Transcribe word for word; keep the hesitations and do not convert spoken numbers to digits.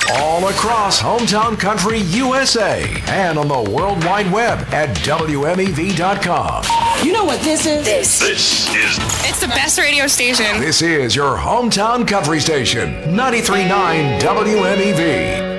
all across Hometown Country U S A and on the World Wide Web at W M E V dot com. You know what this is? This. This is. It's the best radio station. This is your Hometown Country Station, ninety-three point nine W M E V.